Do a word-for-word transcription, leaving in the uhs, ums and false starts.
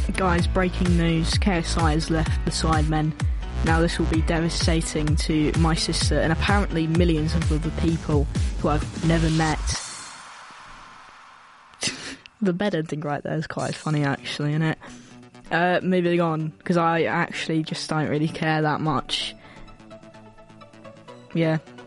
Guys, breaking news. K S I has left the Sidemen. Now this will be devastating to my sister and apparently millions of other people who I've never met. The bed ending right there is quite funny actually, isn't it? Uh, moving on, because I actually just don't really care that much. Yeah,